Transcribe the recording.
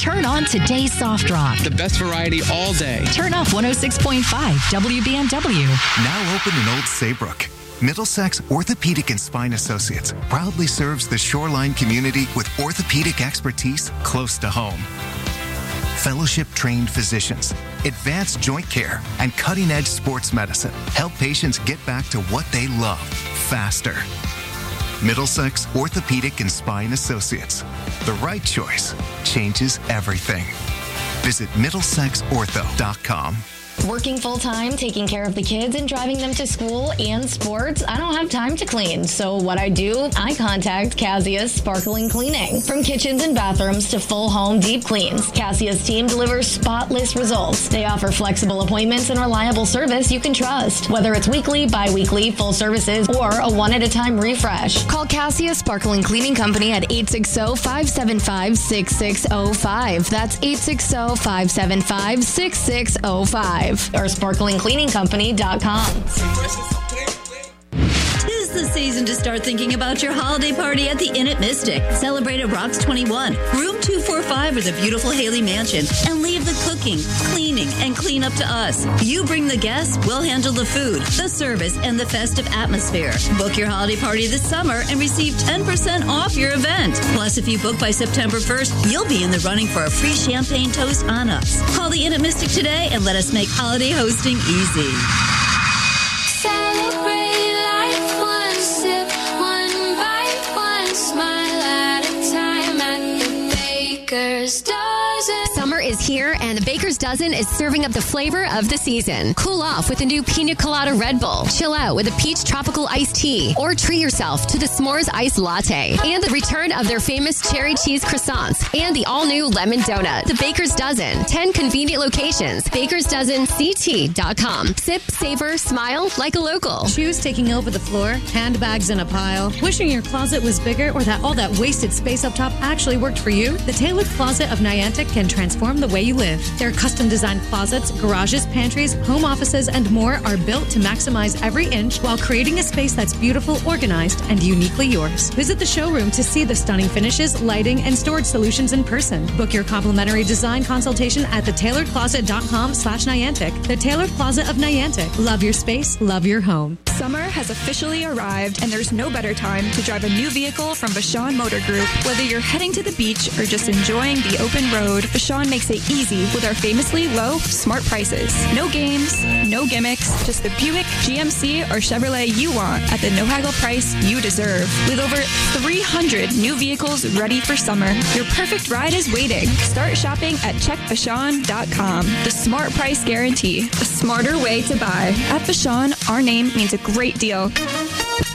Turn on today's soft rock. The best variety all day. Turn off 106.5 WBNW. Now open in Old Saybrook. Middlesex Orthopedic and Spine Associates proudly serves the Shoreline community with orthopedic expertise close to home. Fellowship-trained physicians, advanced joint care, and cutting-edge sports medicine help patients get back to what they love faster. Middlesex Orthopedic and Spine Associates. The right choice changes everything. Visit MiddlesexOrtho.com. Working full-time, taking care of the kids and driving them to school and sports, I don't have time to clean. So what I do, I contact Cassius Sparkling Cleaning. From kitchens and bathrooms to full home deep cleans, Cassius team delivers spotless results. They offer flexible appointments and reliable service you can trust. Whether it's weekly, bi-weekly, full services, or a one-at-a-time refresh. Call Cassius Sparkling Cleaning Company at 860-575-6605. That's 860-575-6605. Or sparklingcleaningcompany.com. Tis the season to start thinking about your holiday party at the Inn at Mystic. Celebrate at Rocks 21, room 245 of the beautiful Haley Mansion, and leave the cooking, cleaning, and cleanup to us. You bring the guests, we'll handle the food, the service, and the festive atmosphere. Book your holiday party this summer and receive 10% off your event. Plus, if you book by September 1st, you'll be in the running for a free champagne toast on us. Call the Inn at Mystic today and let us make holiday hosting easy. Celebrate life one sip, one bite, one smile at a time at the Baker's Dozen. Summer is here, and the Baker's Dozen is serving up the flavor of the season. Cool off with a new Pina Colada Red Bull. Chill out with a peach tropical iced tea. Or treat yourself to the s'mores iced latte. And the return of their famous cherry cheese croissants. And the all-new lemon donut. The Baker's Dozen. 10 convenient locations. BakersDozenCT.com. Sip, savor, smile like a local. Shoes taking over the floor, handbags in a pile, wishing your closet was bigger or that all that wasted space up top actually worked for you? The Tailored Closet of Niantic can transform the way you live. Their custom designed closets, garages, pantries, home offices, and more are built to maximize every inch while creating a space that's beautiful, organized, and uniquely yours. Visit the showroom to see the stunning finishes, lighting, and storage solutions in person. Book your complimentary design consultation at thetailoredcloset.com/Niantic. The Tailored Closet of Niantic. Love your space, love your home. Summer has officially arrived, and there's no better time to drive a new vehicle from Vashon Motor Group. Whether you're heading to the beach or just enjoying the open road, Vashon makes it easy with our famously low, smart prices. No games, no gimmicks, just the Buick, GMC, or Chevrolet you want at the no-haggle price you deserve. With over 300 new vehicles ready for summer, your perfect ride is waiting. Start shopping at checkvashon.com. The smart price guarantee, a smarter way to buy. At Vashon, our name means a great deal.